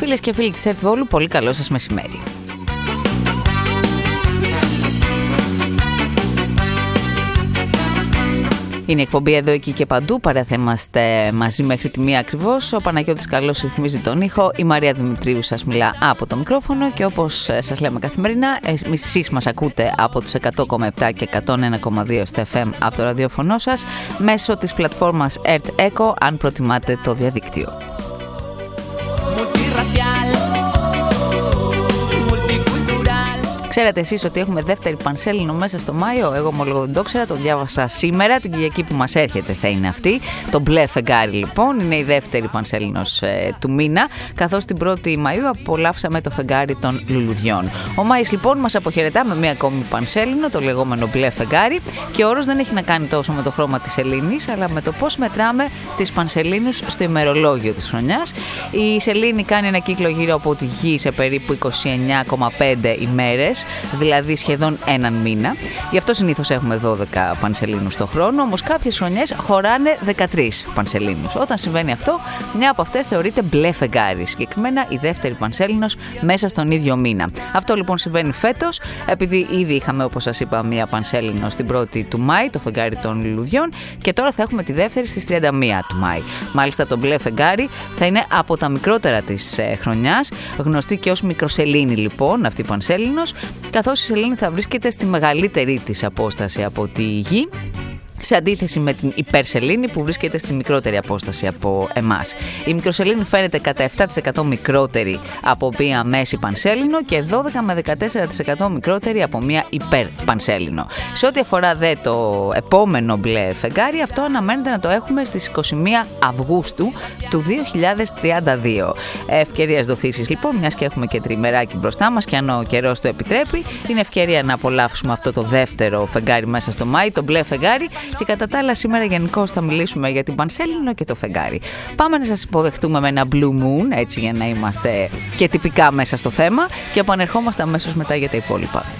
Φίλες και φίλοι της ΕΡΤ Βόλου, πολύ καλό σας μεσημέρι. Είναι η εκπομπή Εδώ, Εκεί και Παντού. Παραθέμαστε μαζί μέχρι τη 1 ακριβώς. Ο Παναγιώτης Καλός ρυθμίζει τον ήχο. Η Μαρία Δημητρίου σας μιλά από το μικρόφωνο. Και όπως σας λέμε καθημερινά, εσείς μας ακούτε από τους 100,7 και 101,2 στο FM από το ραδιόφωνο σας μέσω της πλατφόρμας ERT Echo, αν προτιμάτε το διαδίκτυο. Ξέρετε εσείς ότι έχουμε δεύτερη πανσέλινο μέσα στο Μάιο? Εγώ ομολογώ δεν το ξέρα, το διάβασα σήμερα, την Κυριακή που μας έρχεται θα είναι αυτή. Το μπλε φεγγάρι λοιπόν είναι η δεύτερη πανσέλινος του μήνα, καθώς την 1η Μαΐου απολαύσαμε το φεγγάρι των λουλουδιών. Ο Μάης λοιπόν μας αποχαιρετά με μία ακόμη πανσέλινο, το λεγόμενο μπλε φεγγάρι, και ο όρος δεν έχει να κάνει τόσο με το χρώμα της σελήνης, αλλά με το πώς μετράμε τις πανσελίνους στο ημερολόγιο της χρονιάς. Η σελήνη κάνει ένα κύκλο γύρω από τη Γη σε περίπου 29,5 ημέρες, δηλαδή σχεδόν έναν μήνα. Γι' αυτό συνήθως έχουμε 12 πανσελίνους το χρόνο, όμως κάποιες χρονιές χωράνε 13 πανσελίνους. Όταν συμβαίνει αυτό, μια από αυτές θεωρείται μπλε φεγγάρι, συγκεκριμένα η δεύτερη πανσέλινος μέσα στον ίδιο μήνα. Αυτό λοιπόν συμβαίνει φέτος, επειδή ήδη είχαμε, όπως σας είπα, μια πανσέλινο στην 1η του Μάη, το φεγγάρι των λουλουδιών, και τώρα θα έχουμε τη δεύτερη στις 31 του Μάη. Μάλιστα το μπλε φεγγάρι θα είναι από τα μικρότερα της χρονιάς, γνωστή και ως μικροσελήνη λοιπόν αυτή η πανσέλινος, καθώς η σελήνη θα βρίσκεται στη μεγαλύτερη της απόσταση από τη Γη, σε αντίθεση με την υπερσελήνη που βρίσκεται στη μικρότερη απόσταση από εμάς. Η μικροσελήνη φαίνεται κατά 7% μικρότερη από μία μέση πανσέλινο και 12 με 14% μικρότερη από μία υπερπανσέλινο. Σε ό,τι αφορά δε το επόμενο μπλε φεγγάρι, αυτό αναμένεται να το έχουμε στις 21 Αυγούστου του 2032. Ευκαιρίας δοθήσεις λοιπόν, μιας και έχουμε και τριμεράκι μπροστά μας και αν ο καιρός το επιτρέπει, είναι ευκαιρία να απολαύσουμε αυτό το δεύτερο φεγγάρι μέσα στο Μάη, το μπλε φεγγάρι. Και κατά τα άλλα σήμερα γενικώς θα μιλήσουμε για την πανσέλινο και το φεγγάρι. Πάμε να σας υποδεχτούμε με ένα blue moon, έτσι για να είμαστε και τυπικά μέσα στο θέμα, και επανερχόμαστε αμέσως μετά για τα υπόλοιπα.